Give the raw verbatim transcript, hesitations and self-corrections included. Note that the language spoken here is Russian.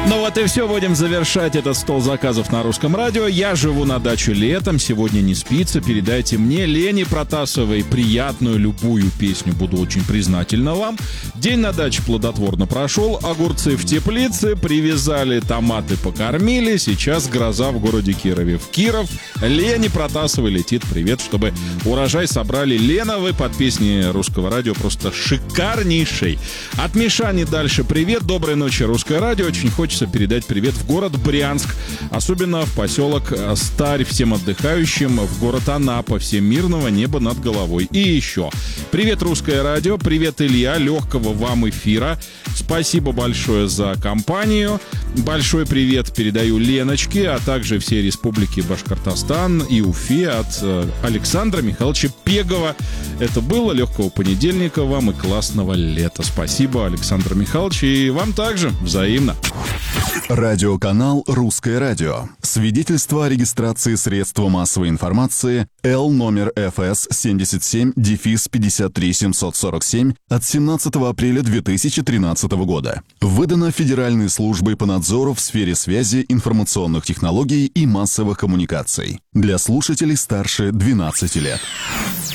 Ну вот и все, будем завершать этот стол заказов на русском радио. Я живу на даче летом, сегодня не спится. Передайте мне, Лене Протасовой, приятную любую песню, буду очень признательна вам. День на даче плодотворно прошел, огурцы в теплице, привязали, томаты покормили. Сейчас гроза в городе Кирове. В Киров Лене Протасовой летит привет, чтобы урожай собрали. Лена, вы под песни русского радио просто шикарнейший. От Мишани дальше привет, доброй ночи, русское радио. Очень хочется передать привет в город Брянск, особенно в поселок Старь, всем отдыхающим, в город Анапа, всем мирного неба над головой. И еще. Привет, русское радио, привет, Илья, легкого вам эфира. Спасибо большое за компанию. Большой привет передаю Леночке, а также всей республике Башкортостан и Уфе от э, Александра Михайловича Пегова. Это было легкого понедельника вам и классного лета. Спасибо, Александр Михайлович, и вам также взаимно. Радиоканал «Русское радио». Свидетельство о регистрации средства массовой информации Л номер эф эс семьдесят семь пятьдесят три семьсот сорок семь от семнадцатого апреля две тысячи тринадцатого года. Выдано Федеральной службой по надзору в сфере связи, информационных технологий и массовых коммуникаций. Для слушателей старше двенадцати лет.